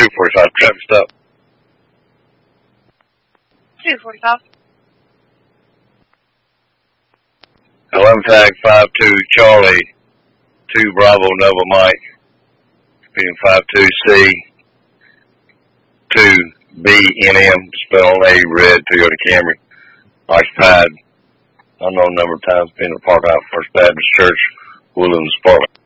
245, traffic stop. 245. 11 tag 52 Charlie, 2 Bravo Nova Mike, speeding 52C, 2 BNM, spell A, red Toyota Camry, occupied unknown number of times, been in the parking lot, First Baptist Church, Woodlands, Sparkland.